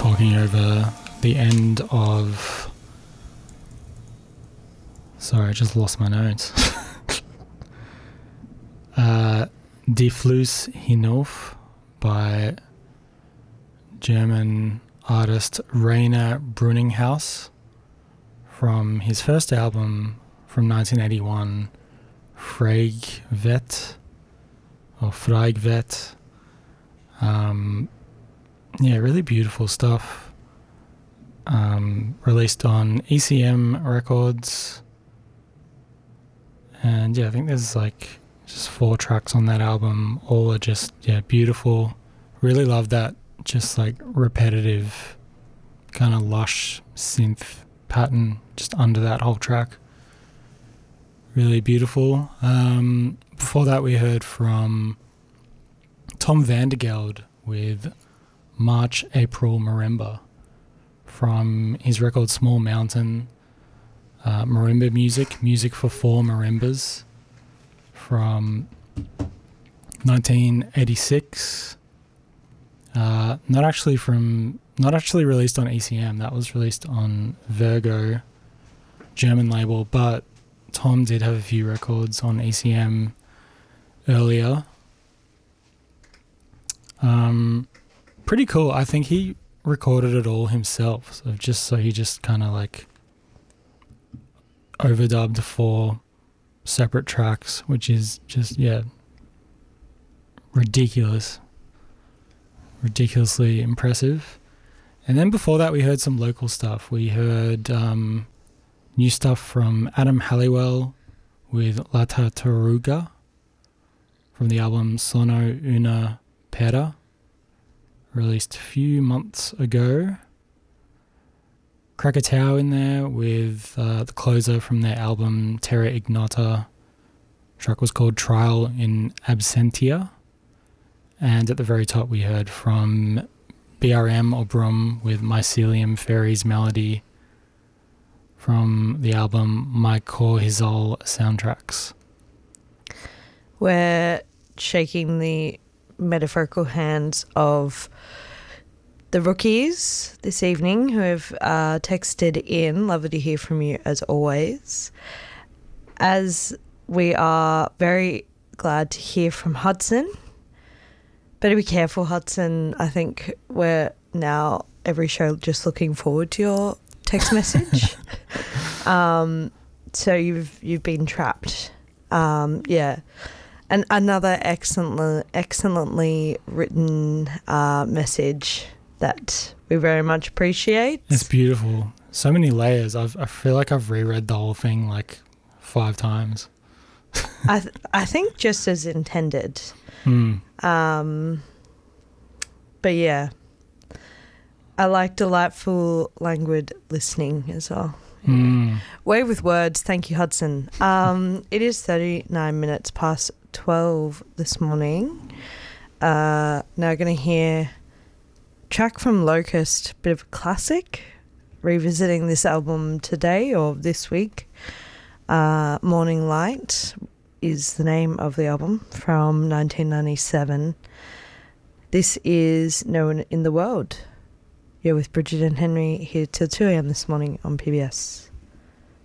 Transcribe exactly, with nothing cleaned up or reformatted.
talking over the end of... Sorry, I just lost my notes. uh, Die Fluss hinauf by German artist Rainer Bruninghaus from his first album from nineteen eighty-one, Freigvet or Freigvet. Um, yeah, really beautiful stuff. Um, released on E C M Records. And yeah, I think there's like just four tracks on that album. All are just, yeah, beautiful. Really love that just like repetitive kind of lush synth pattern just under that whole track. Really beautiful. Um, before that we heard from Tom Vandergeld with March, April, Marimba from his record Small Mountain. Uh, marimba music, music for four marimbas from nineteen eighty-six. Uh, not actually from, not actually released on E C M. That was released on Virgo, German label. But Tom did have a few records on E C M earlier. Um, pretty cool. I think he recorded it all himself. So just so he just kind of like overdubbed four separate tracks, which is just, yeah, ridiculous. Ridiculously impressive. And then before that we heard some local stuff. We heard um, new stuff from Adam Halliwell with La Tartaruga from the album Sono Una Pera, released a few months ago. Krakatau in there with uh, the closer from their album Terra Ignota. The track was called Trial in Absentia. And at the very top we heard from B R M or Brum with Mycelium Fairies Melody from the album My Core Hizol Soundtracks. We're shaking the metaphorical hands of the rookies this evening who have uh, texted in. Lovely to hear from you as always. As we are very glad to hear from Hudson. Better be careful, Hudson. I think we're now every show just looking forward to your text message. um, so you've you've been trapped. Um, yeah. And another excellent, excellently written uh, message that we very much appreciate. It's beautiful. So many layers. I've, I feel like I've reread the whole thing like five times. I th- I think just as intended. Mm. Um, but yeah, I like delightful languid listening as well. Mm. Way with words. Thank you, Hudson. Um, it is thirty-nine minutes past twelve this morning. Uh, now going to hear a track from Locust, bit of a classic, revisiting this album today or this week. Uh, Morning Light is the name of the album from nineteen ninety-seven. This is No One in the World. You're with Bridget and Henry here till two a.m. this morning on P B S.